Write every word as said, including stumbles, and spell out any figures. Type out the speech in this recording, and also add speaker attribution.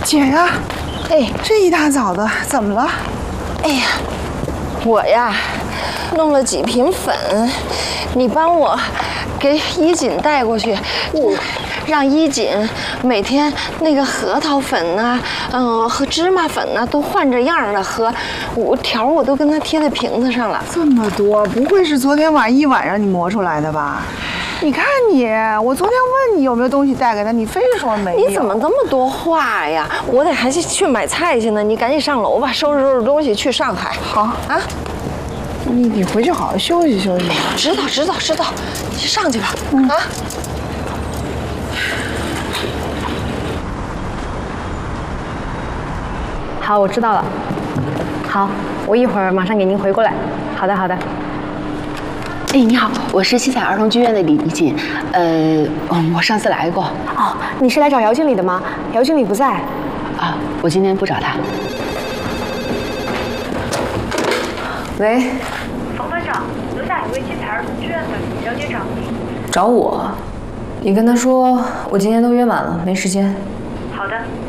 Speaker 1: 姐呀，哎，这一大早的怎么了？
Speaker 2: 哎呀，我呀，弄了几瓶粉，你帮我给衣锦带过去，嗯、让衣锦每天那个核桃粉呐、啊，嗯、呃，和芝麻粉呐、啊，都换着样的喝。我条我都跟他贴在瓶子上了。
Speaker 1: 这么多，不会是昨天晚上一晚上你磨出来的吧？你看你，我昨天问你有没有东西带给他，你非说没有。
Speaker 2: 你怎么这么多话呀？我得还是去买菜去呢。你赶紧上楼吧，收拾收拾东西去上海。
Speaker 1: 好啊，你你回去好好休息休息。
Speaker 2: 哎呀，知道知道知道，你上去吧。嗯、啊。
Speaker 3: 好，我知道了。好，我一会儿马上给您回过来。好的好的。
Speaker 4: 哎，你好，我是七彩儿童剧院的李怡锦，呃，嗯，我上次来过。
Speaker 3: 哦，你是来找姚经理的吗？姚经理不在。
Speaker 4: 啊，我今天不找他。
Speaker 5: 喂，
Speaker 6: 冯班长，楼下有位七彩儿童剧院的小姐找你。
Speaker 5: 找我？你跟他说我今天都约满了，没时间。
Speaker 6: 好的。